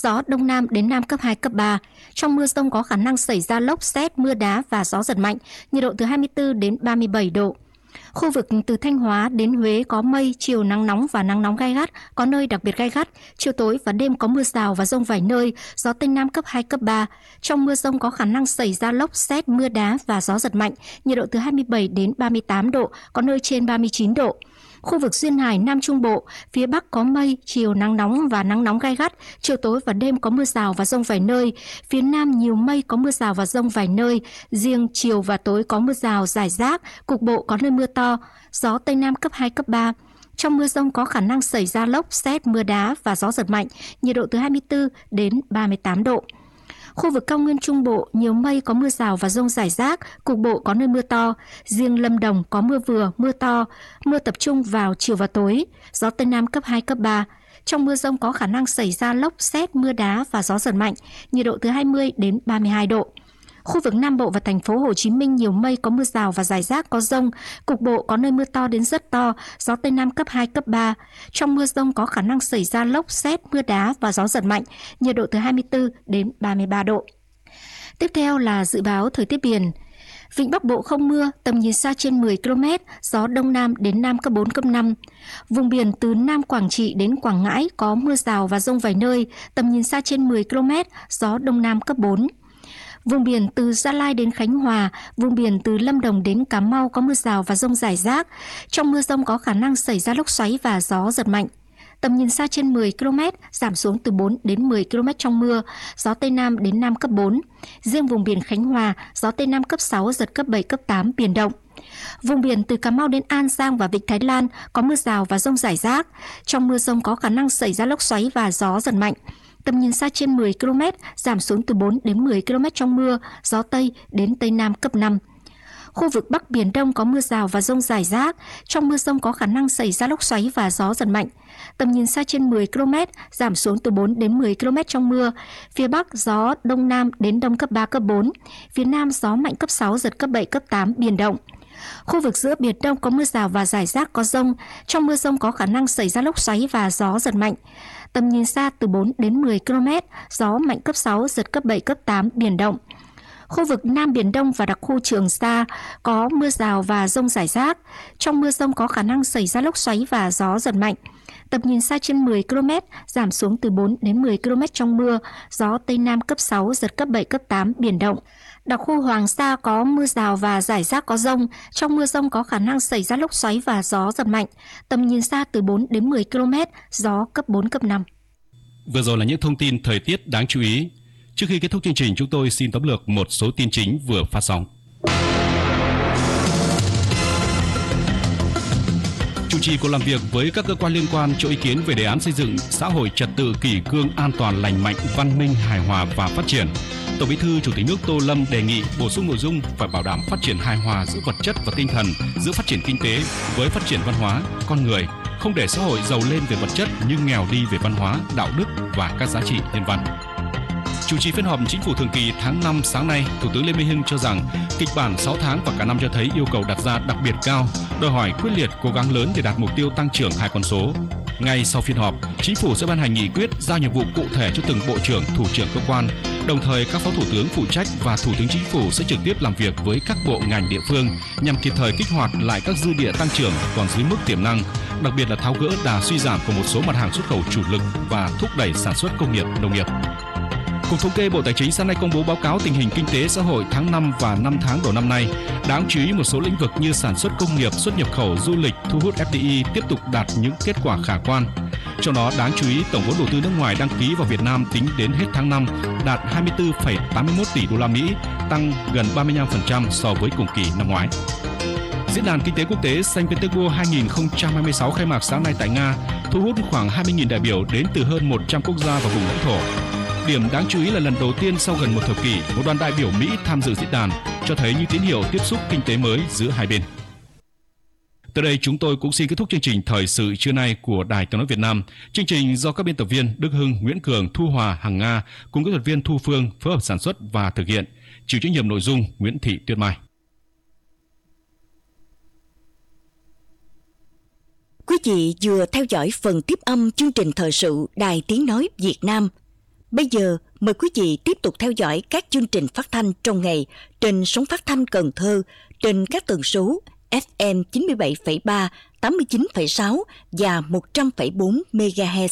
gió Đông Nam đến Nam cấp 2, cấp 3. Trong mưa dông có khả năng xảy ra lốc, sét, mưa đá và gió giật mạnh, nhiệt độ từ 24 đến 37 độ. Khu vực từ Thanh Hóa đến Huế có mây, chiều nắng nóng và nắng nóng gay gắt, có nơi đặc biệt gay gắt. Chiều tối và đêm có mưa rào và dông vài nơi, gió Tây Nam cấp 2, cấp 3. Trong mưa dông có khả năng xảy ra lốc, sét, mưa đá và gió giật mạnh, nhiệt độ từ 27 đến 38 độ, có nơi trên 39 độ. Khu vực duyên hải Nam Trung Bộ, phía Bắc có mây, chiều nắng nóng và nắng nóng gay gắt, chiều tối và đêm có mưa rào và dông vài nơi. Phía Nam nhiều mây, có mưa rào và dông vài nơi, riêng chiều và tối có mưa rào rải rác, cục bộ có nơi mưa to, gió Tây Nam cấp 2, cấp 3. Trong mưa dông có khả năng xảy ra lốc, sét, mưa đá và gió giật mạnh, nhiệt độ từ 24 đến 38 độ. Khu vực cao nguyên Trung Bộ, nhiều mây, có mưa rào và dông rải rác, cục bộ có nơi mưa to. Riêng Lâm Đồng có mưa vừa, mưa to, mưa tập trung vào chiều và tối, gió Tây Nam cấp 2, cấp 3. Trong mưa dông có khả năng xảy ra lốc, sét, mưa đá và gió giật mạnh, nhiệt độ từ 20 đến 32 độ. Khu vực Nam Bộ và thành phố Hồ Chí Minh nhiều mây, có mưa rào và rải rác có dông, cục bộ có nơi mưa to đến rất to, gió Tây Nam cấp 2, cấp 3. Trong mưa dông có khả năng xảy ra lốc, sét, mưa đá và gió giật mạnh, nhiệt độ từ 24 đến 33 độ. Tiếp theo là dự báo thời tiết biển. Vịnh Bắc Bộ không mưa, tầm nhìn xa trên 10 km, gió Đông Nam đến Nam cấp 4, cấp 5. Vùng biển từ Nam Quảng Trị đến Quảng Ngãi có mưa rào và dông vài nơi, tầm nhìn xa trên 10 km, gió Đông Nam cấp 4. Vùng biển từ Gia Lai đến Khánh Hòa, vùng biển từ Lâm Đồng đến Cà Mau có mưa rào và dông rải rác. Trong mưa dông có khả năng xảy ra lốc xoáy và gió giật mạnh. Tầm nhìn xa trên 10 km, giảm xuống từ 4 đến 10 km trong mưa, gió Tây Nam đến Nam cấp 4. Riêng vùng biển Khánh Hòa, gió Tây Nam cấp 6, giật cấp 7, cấp 8, biển động. Vùng biển từ Cà Mau đến An Giang và Vịnh Thái Lan có mưa rào và dông rải rác. Trong mưa dông có khả năng xảy ra lốc xoáy và gió giật mạnh. Tầm nhìn xa trên 10 km, giảm xuống từ 4 đến 10 km trong mưa, gió Tây đến Tây Nam cấp 5. Khu vực Bắc Biển Đông có mưa rào và dông rải rác. Trong mưa dông có khả năng xảy ra lốc xoáy và gió giật mạnh. Tầm nhìn xa trên 10 km, giảm xuống từ 4 đến 10 km trong mưa. Phía Bắc gió Đông Nam đến Đông cấp 3, cấp 4. Phía Nam gió mạnh cấp 6, giật cấp 7, cấp 8, biển động. Khu vực giữa Biển Đông có mưa rào và rải rác có dông. Trong mưa dông có khả năng xảy ra lốc xoáy và gió giật mạnh. Tầm nhìn xa từ 4 đến 10 km, gió mạnh cấp 6, giật cấp 7, cấp 8, biển động. Khu vực Nam Biển Đông và đặc khu Trường Sa có mưa rào và dông rải rác. Trong mưa dông có khả năng xảy ra lốc xoáy và gió giật mạnh. Tầm nhìn xa trên 10 km, giảm xuống từ 4 đến 10 km trong mưa, gió Tây Nam cấp 6, giật cấp 7, cấp 8, biển động. Đặc khu Hoàng Sa có mưa rào và rải rác có dông. Trong mưa dông có khả năng xảy ra lốc xoáy và gió giật mạnh. Tầm nhìn xa từ 4 đến 10 km, gió cấp 4, cấp 5. Vừa rồi là những thông tin thời tiết đáng chú ý. Trước khi kết thúc chương trình, chúng tôi xin tóm lược một số tin chính vừa phát sóng. Chủ trì cuộc làm việc với các cơ quan liên quan cho ý kiến về đề án xây dựng xã hội trật tự kỷ cương an toàn lành mạnh, văn minh, hài hòa và phát triển. Tổng Bí thư Chủ tịch nước Tô Lâm đề nghị bổ sung nội dung phải bảo đảm phát triển hài hòa giữa vật chất và tinh thần, giữa phát triển kinh tế với phát triển văn hóa, con người, không để xã hội giàu lên về vật chất nhưng nghèo đi về văn hóa, đạo đức và các giá trị nhân văn. Chủ trì phiên họp Chính phủ thường kỳ tháng 5 sáng nay, Thủ tướng Lê Minh Hưng cho rằng kịch bản 6 tháng và cả năm cho thấy yêu cầu đặt ra đặc biệt cao, đòi hỏi quyết liệt, cố gắng lớn để đạt mục tiêu tăng trưởng 2 con số. Ngay sau phiên họp, Chính phủ sẽ ban hành nghị quyết giao nhiệm vụ cụ thể cho từng bộ trưởng, thủ trưởng cơ quan. Đồng thời, các phó thủ tướng phụ trách và Thủ tướng Chính phủ sẽ trực tiếp làm việc với các bộ ngành địa phương nhằm kịp thời kích hoạt lại các dư địa tăng trưởng còn dưới mức tiềm năng, đặc biệt là tháo gỡ đà suy giảm của một số mặt hàng xuất khẩu chủ lực và thúc đẩy sản xuất công nghiệp, nông nghiệp. Cục Thống kê Bộ Tài chính sáng nay công bố báo cáo tình hình kinh tế xã hội tháng 5 và 5 tháng đầu năm nay. Đáng chú ý một số lĩnh vực như sản xuất công nghiệp, xuất nhập khẩu, du lịch, thu hút FDI tiếp tục đạt những kết quả khả quan. Trong đó đáng chú ý tổng vốn đầu tư nước ngoài đăng ký vào Việt Nam tính đến hết tháng 5 đạt 24,81 tỷ đô la Mỹ, tăng gần 35% so với cùng kỳ năm ngoái. Diễn đàn Kinh tế Quốc tế Saint Petersburg 2026 khai mạc sáng nay tại Nga, thu hút khoảng 20.000 đại biểu đến từ hơn 100 quốc gia và vùng lãnh thổ. Điểm đáng chú ý là lần đầu tiên sau gần một thập kỷ, một đoàn đại biểu Mỹ tham dự diễn đàn, cho thấy những tín hiệu tiếp xúc kinh tế mới giữa hai bên. Từ đây chúng tôi cũng xin kết thúc chương trình Thời sự trưa nay của Đài Tiếng nói Việt Nam. Chương trình do các biên tập viên Đức Hưng, Nguyễn Cường, Thu Hòa, Hằng Nga cùng kỹ thuật viên Thu Phương phối hợp sản xuất và thực hiện. Chịu trách nhiệm nội dung Nguyễn Thị Tuyết Mai. Quý vị vừa theo dõi phần tiếp âm chương trình thời sự Đài Tiếng nói Việt Nam. Bây giờ, mời quý vị tiếp tục theo dõi các chương trình phát thanh trong ngày trên sóng phát thanh Cần Thơ trên các tần số FM 97,3, 89,6 và 100,4 MHz.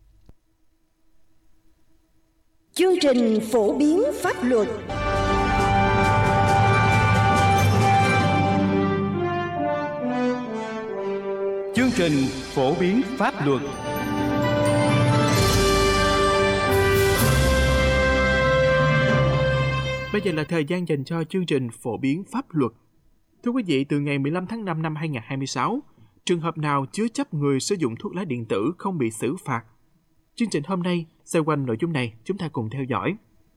Chương trình phổ biến pháp luật. Chương trình phổ biến pháp luật. Bây giờ là thời gian dành cho chương trình phổ biến pháp luật. Thưa quý vị, từ ngày 15 tháng 5 năm 2026, trường hợp nào chứa chấp người sử dụng thuốc lá điện tử không bị xử phạt? Chương trình hôm nay xoay quanh nội dung này, chúng ta cùng theo dõi.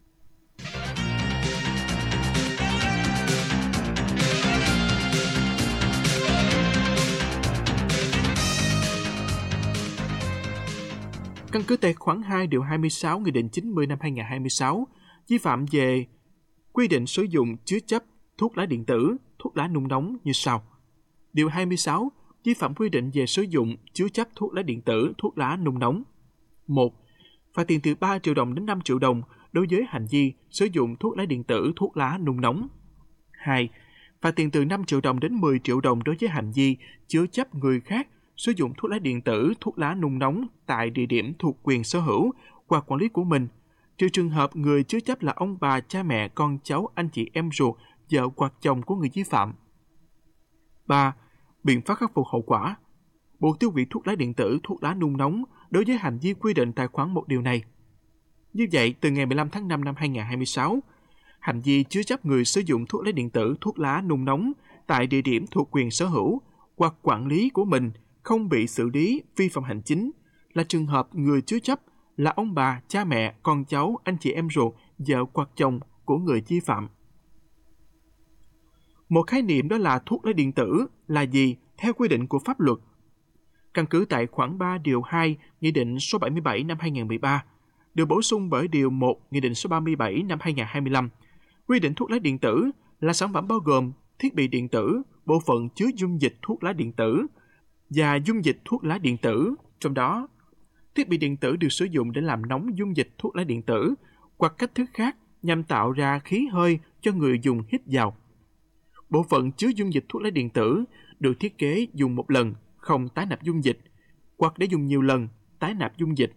Căn cứ tại khoản 2 điều 26 Nghị định 90 năm 2026, vi phạm về quy định sử dụng chứa chấp thuốc lá điện tử, thuốc lá nung nóng như sau. Điều 26, vi phạm quy định về sử dụng chứa chấp thuốc lá điện tử, thuốc lá nung nóng. 1. Phạt tiền từ 3 triệu đồng đến 5 triệu đồng đối với hành vi sử dụng thuốc lá điện tử, thuốc lá nung nóng. 2. Phạt tiền từ 5 triệu đồng đến 10 triệu đồng đối với hành vi chứa chấp người khác sử dụng thuốc lá điện tử, thuốc lá nung nóng tại địa điểm thuộc quyền sở hữu hoặc quản lý của mình, trừ trường hợp người chứa chấp là ông bà, cha mẹ, con cháu, anh chị em ruột, vợ hoặc chồng của người vi phạm. 3. Biện pháp khắc phục hậu quả. Buộc tiêu hủy thuốc lá điện tử, thuốc lá nung nóng đối với hành vi quy định tại khoản 1 điều này. Như vậy, từ ngày 15 tháng 5 năm 2026, hành vi chứa chấp người sử dụng thuốc lá điện tử, thuốc lá nung nóng tại địa điểm thuộc quyền sở hữu hoặc quản lý của mình không bị xử lý vi phạm hành chính là trường hợp người chứa chấp là ông bà, cha mẹ, con cháu, anh chị em ruột, vợ hoặc chồng của người vi phạm. Một khái niệm đó là thuốc lá điện tử là gì theo quy định của pháp luật. Căn cứ tại khoản 3 điều 2 Nghị định số 77 năm 2013, được bổ sung bởi điều 1 Nghị định số 37 năm 2025, quy định thuốc lá điện tử là sản phẩm bao gồm thiết bị điện tử, bộ phận chứa dung dịch thuốc lá điện tử và dung dịch thuốc lá điện tử, trong đó thiết bị điện tử được sử dụng để làm nóng dung dịch thuốc lá điện tử hoặc cách thức khác nhằm tạo ra khí hơi cho người dùng hít vào. Bộ phận chứa dung dịch thuốc lá điện tử được thiết kế dùng một lần, không tái nạp dung dịch, hoặc để dùng nhiều lần, tái nạp dung dịch.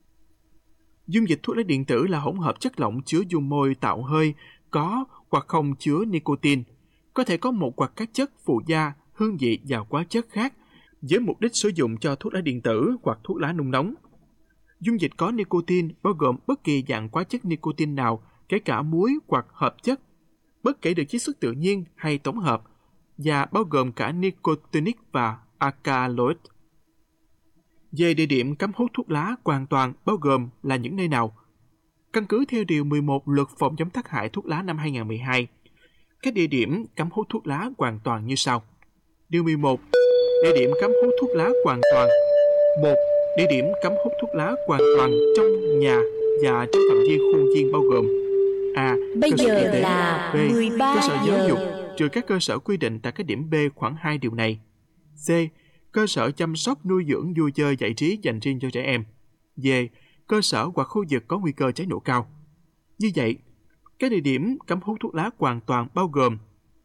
Dung dịch thuốc lá điện tử là hỗn hợp chất lỏng chứa dung môi tạo hơi, có hoặc không chứa nicotine, có thể có một hoặc các chất phụ gia, hương vị và hóa chất khác với mục đích sử dụng cho thuốc lá điện tử hoặc thuốc lá nung nóng. Dung dịch có nicotine bao gồm bất kỳ dạng hóa chất nicotine nào, kể cả muối hoặc hợp chất, bất kể được chiết xuất tự nhiên hay tổng hợp, và bao gồm cả nicotinic và alkaloid. Về địa điểm cấm hút thuốc lá hoàn toàn bao gồm là những nơi nào? Căn cứ theo Điều 11 Luật Phòng chống tác hại thuốc lá năm 2012, các địa điểm cấm hút thuốc lá hoàn toàn như sau. Điều 11. Địa điểm cấm hút thuốc lá hoàn toàn. 1. Địa điểm cấm hút thuốc lá hoàn toàn trong nhà và trong phạm vi khuôn viên bao gồm: A. Bây Cơ sở giờ y tế. là B. 13 Cơ sở giáo dục, giờ. trừ các cơ sở quy định tại các điểm B khoản 2 điều này. C. Cơ sở chăm sóc nuôi dưỡng vui chơi giải trí dành riêng cho trẻ em. D. Cơ sở hoặc khu vực có nguy cơ cháy nổ cao. Như vậy, các địa điểm cấm hút thuốc lá hoàn toàn bao gồm: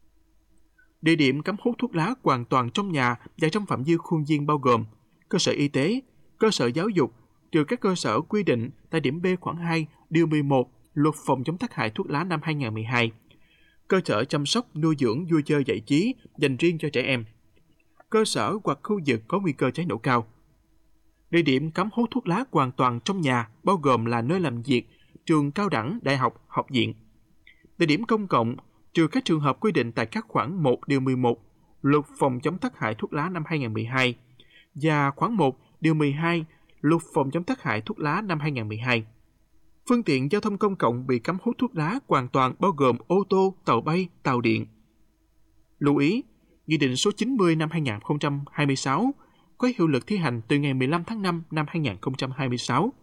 địa điểm cấm hút thuốc lá hoàn toàn trong nhà và trong phạm vi khuôn viên bao gồm cơ sở y tế, cơ sở giáo dục, trừ các cơ sở quy định tại điểm B khoản 2 điều 11 Luật Phòng chống tác hại thuốc lá năm 2012, cơ sở chăm sóc nuôi dưỡng vui chơi giải trí dành riêng cho trẻ em, cơ sở hoặc khu vực có nguy cơ cháy nổ cao. Địa điểm cấm hút thuốc lá hoàn toàn trong nhà bao gồm là nơi làm việc, trường cao đẳng, đại học, học viện. Địa điểm công cộng, trừ các trường hợp quy định tại các khoản 1 điều 11 Luật Phòng chống tác hại thuốc lá năm 2012 và khoản 1 điều 12 Luật Phòng chống tác hại thuốc lá năm 2012. Phương tiện giao thông công cộng bị cấm hút thuốc lá hoàn toàn bao gồm ô tô, tàu bay, tàu điện. Lưu ý, Nghị định số 90 năm 2026 có hiệu lực thi hành từ ngày 15 tháng 5 năm 2026.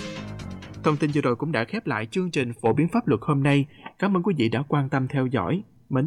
Thông tin vừa rồi cũng đã khép lại chương trình phổ biến pháp luật hôm nay. Cảm ơn quý vị đã quan tâm theo dõi.